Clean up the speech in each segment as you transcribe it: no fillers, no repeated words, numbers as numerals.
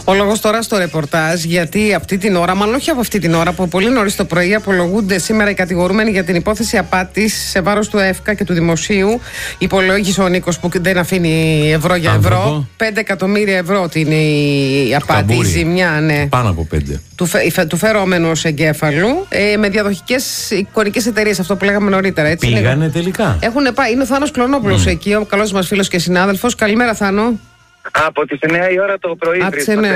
Ο λόγος τώρα στο ρεπορτάζ, γιατί αυτή την ώρα, μάλλον όχι από αυτή την ώρα, από πολύ νωρίς το πρωί, απολογούνται σήμερα οι κατηγορούμενοι για την υπόθεση απάτης σε βάρος του ΕΦΚΑ και του Δημοσίου. Υπολόγισε ο Νίκος που δεν αφήνει ευρώ για ευρώ. 5 εκατομμύρια ευρώ ότι είναι η απάτη, η ζημιά, ναι. Πάνω από 5. Του φερόμενου ως εγκέφαλου, με διαδοχικές εικονικές εταιρείες, αυτό που λέγαμε νωρίτερα. Έτσι, πήγανε τελικά. Έχουν πάει. Είναι ο Θάνος Κλωνόπουλος εκεί, ο καλός μας φίλος και συνάδελφος. Καλημέρα, Θάνο. Από τις 9 η ώρα το πρωί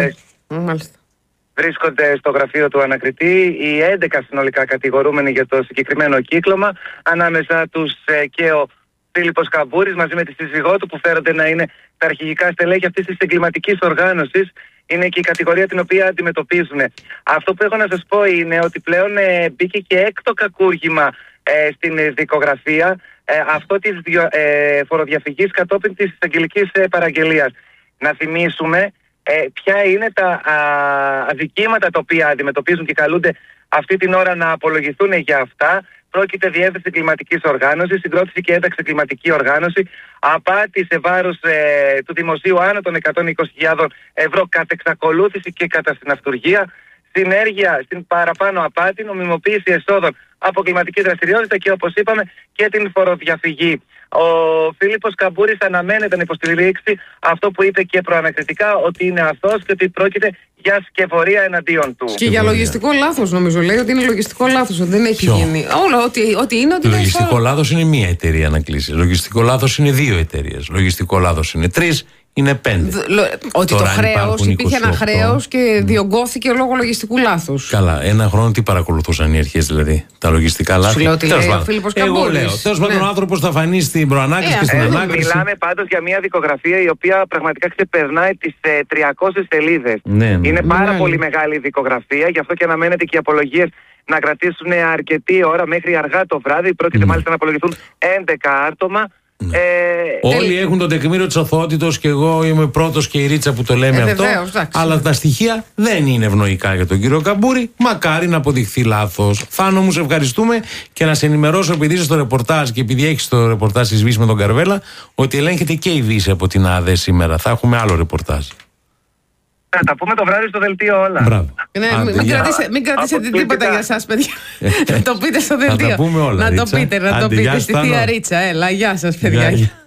βρίσκονται στο γραφείο του ανακριτή οι 11 συνολικά κατηγορούμενοι για το συγκεκριμένο κύκλωμα. Ανάμεσα τους και ο Φίλιππος Καμπούρης μαζί με τη σύζυγό του, που φέρονται να είναι τα αρχηγικά στελέχη αυτής της εγκληματικής οργάνωσης. Είναι και η κατηγορία την οποία αντιμετωπίζουν. Αυτό που έχω να σας πω είναι ότι πλέον μπήκε και έκτο κακούργημα στην δικογραφία, αυτό της φοροδιαφυγής κατόπιν της εισαγγελικής παραγγελίας. Να θυμίσουμε ποια είναι τα αδικήματα τα οποία αντιμετωπίζουν και καλούνται αυτή την ώρα να απολογηθούν για αυτά. Πρόκειται διεύθυνση κλιματικής οργάνωσης, συγκρότηση και ένταξη κλιματική οργάνωση, απάτη σε βάρος του δημοσίου άνω των 120.000 ευρώ κατά εξακολούθηση και κατά συναυτουργία, συνέργεια στην παραπάνω απάτη, νομιμοποίηση εσόδων από κλιματική δραστηριότητα και, όπως είπαμε, και την φοροδιαφυγή. Ο Φίλιππος Καμπούρης αναμένεται να υποστηρίξει αυτό που είπε και προανακριτικά, ότι είναι αθώος και ότι πρόκειται για σκευωρία εναντίον του. Και για λογιστικό λάθος, νομίζω. Λέει ότι είναι λογιστικό λάθος, ότι δεν έχει γίνει. Όλο, ότι είναι. Ότι λογιστικό λάθος είναι μία εταιρεία να κλείσει. Λογιστικό λάθος είναι 2 εταιρείες. Λογιστικό λάθος είναι 3. Είναι 5. Ότι τώρα, το χρέος, υπήρχε ένα χρέος και διωγγώθηκε λόγω λογιστικού λάθους. Καλά, ένα χρόνο τι παρακολουθούσαν οι αρχές, δηλαδή? Τα λογιστικά λάθη. Σου λέω ότι λέει ο Φίλιππος Καμπούρης. Εγώ λέω. Τέλος πάντων, ο άνθρωπος θα φανεί στην προανάκριση και στην ανάκριση. Μιλάμε πάντως για μια δικογραφία η οποία πραγματικά ξεπερνάει τις 300 σελίδες. Είναι πάρα πολύ μεγάλη δικογραφία, γι' αυτό και αναμένεται και οι απολογίες να κρατήσουν αρκετή ώρα μέχρι αργά το βράδυ. Πρόκειται μάλιστα να απολογηθούν 11 άτομα. Όλοι έχουν το τεκμήριο της αθωότητος και εγώ είμαι πρώτος και η Ρίτσα που το λέμε αυτό. Αλλά τα στοιχεία δεν είναι ευνοϊκά για τον κύριο Καμπούρη. Μακάρι να αποδειχθεί λάθος. Θάνο μου, σε ευχαριστούμε, και να σε ενημερώσω, επειδή είσαι στο ρεπορτάζ και επειδή έχεις το ρεπορτάζ της Βύση με τον Καρβέλα, ότι ελέγχεται και η Βύση από την ΑΔΕ σήμερα. Θα έχουμε άλλο ρεπορτάζ. Θα τα πούμε το βράδυ στο δελτίο όλα. Μπράβο. Μην κρατήσετε τίποτα για εσάς, παιδιά. Να το πείτε στο δελτίο. Θα τα πούμε όλα. Να το πείτε στη θεία Ρίτσα. Έλα, γεια σας, παιδιά.